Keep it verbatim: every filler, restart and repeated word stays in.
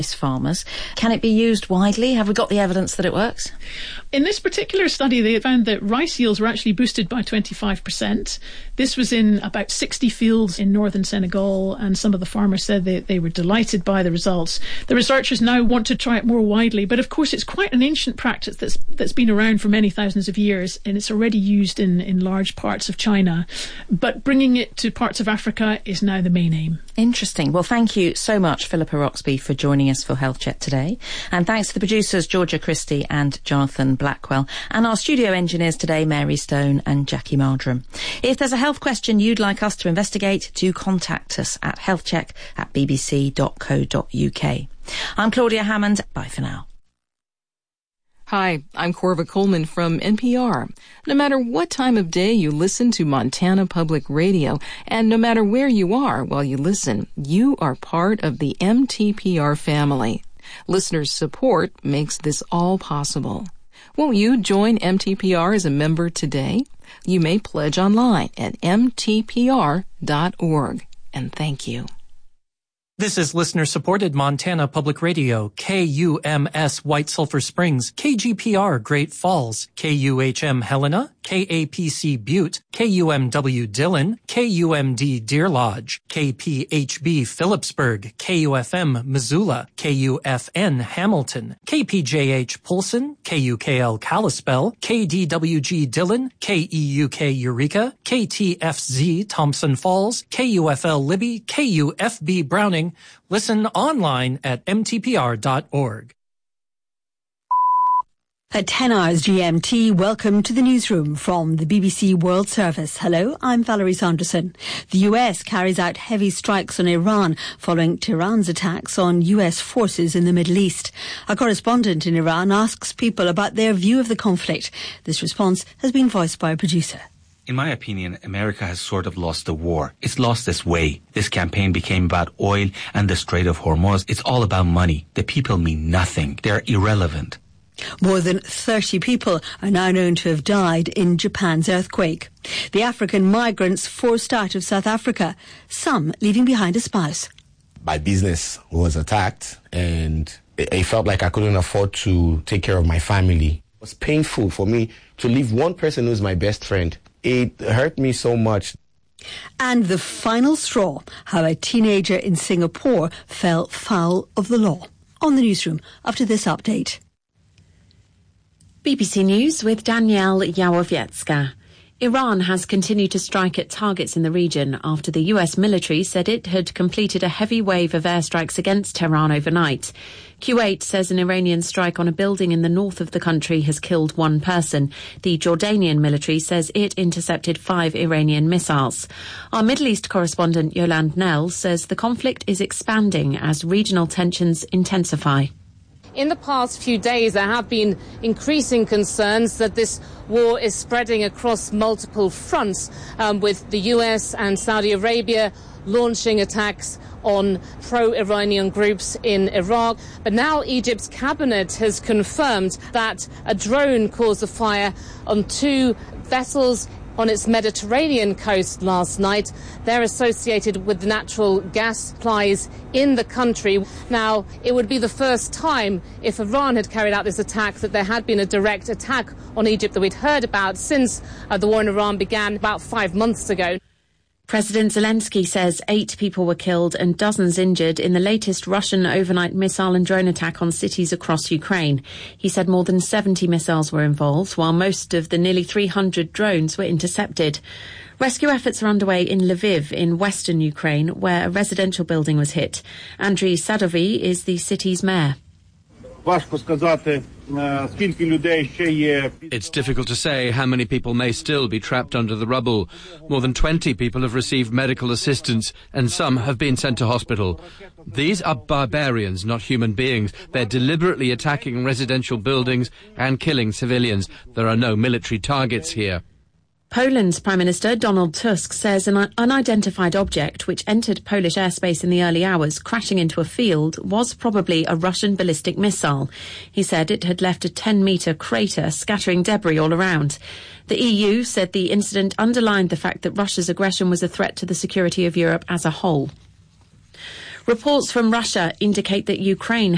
farmers. Can it be used widely? Have we got the evidence that it works? In this particular study, they found that rice yields were actually boosted by twenty-five percent. This was in about sixty fields in northern Senegal, and some of the farmers said they, they were delighted by the results. The researchers now want to try it more widely, but of course it's quite an ancient practice that's that's been around for many thousands of years, and it's already used in, in large parts of China. But bringing it to parts of Africa is now the main aim. Interesting. Well, thank you so much, Philippa Roxby, for joining us for Health Check today. And thanks to the producers, Georgia Christie and Jonathan Blackwell, and our studio engineers today, Mary Stone and Jackie Maldrum. If there's a health question you'd like us to investigate, do contact us at healthcheck at bbc dot co dot uk. I'm Claudia Hammond. Bye for now. Hi, I'm Corva Coleman from N P R. No matter what time of day you listen to Montana Public Radio, and no matter where you are while you listen, you are part of the M T P R family. Listeners' support makes this all possible. Won't you join M T P R as a member today? You may pledge online at m t p r dot org. And thank you. This is listener-supported Montana Public Radio, K U M S White Sulphur Springs, K G P R Great Falls, K U H M Helena, K A P C Butte, K U M W Dillon, K U M D Deer Lodge, K P H B Phillipsburg, K U F M Missoula, K U F N Hamilton, K P J H Polson, K U K L Kalispell, K D W G Dillon, K E U K Eureka, K T F Z Thompson Falls, K U F L Libby, K U F B Browning. Listen online at m t p r dot org. At ten hours G M T, welcome to the newsroom from the B B C World Service. Hello, I'm Valerie Sanderson. The U S carries out heavy strikes on Iran following Tehran's attacks on U S forces in the Middle East. A correspondent in Iran asks people about their view of the conflict. This response has been voiced by a producer. In my opinion, America has sort of lost the war. It's lost its way. This campaign became about oil and the Strait of Hormuz. It's all about money. The people mean nothing. They're irrelevant. More than thirty people are now known to have died in Japan's earthquake. The African migrants forced out of South Africa, some leaving behind a spouse. My business was attacked, and it felt like I couldn't afford to take care of my family. It was painful for me to leave one person who's my best friend. It hurt me so much. And the final straw, how a teenager in Singapore fell foul of the law. On the newsroom after this update. B B C News with Danielle Yawowiecka. Iran has continued to strike at targets in the region after the U S military said it had completed a heavy wave of airstrikes against Tehran overnight. Kuwait says an Iranian strike on a building in the north of the country has killed one person. The Jordanian military says it intercepted five Iranian missiles. Our Middle East correspondent Yolande Nell says the conflict is expanding as regional tensions intensify. In the past few days, there have been increasing concerns that this war is spreading across multiple fronts, um, with the U S and Saudi Arabia launching attacks on pro-Iranian groups in Iraq. But now Egypt's cabinet has confirmed that a drone caused a fire on two vessels on its Mediterranean coast last night. They're associated with the natural gas supplies in the country. Now, it would be the first time, if Iran had carried out this attack, that there had been a direct attack on Egypt that we'd heard about since uh, the war in Iran began about five months ago. President Zelensky says eight people were killed and dozens injured in the latest Russian overnight missile and drone attack on cities across Ukraine. He said more than seventy missiles were involved, while most of the nearly three hundred drones were intercepted. Rescue efforts are underway in Lviv in western Ukraine, where a residential building was hit. Andriy Sadovy is the city's mayor. It's difficult to say how many people may still be trapped under the rubble. More than twenty people have received medical assistance and some have been sent to hospital. These are barbarians, not human beings. They're deliberately attacking residential buildings and killing civilians. There are no military targets here. Poland's Prime Minister Donald Tusk says an unidentified object which entered Polish airspace in the early hours, crashing into a field, was probably a Russian ballistic missile. He said it had left a ten-metre crater, scattering debris all around. The E U said the incident underlined the fact that Russia's aggression was a threat to the security of Europe as a whole. Reports from Russia indicate that Ukraine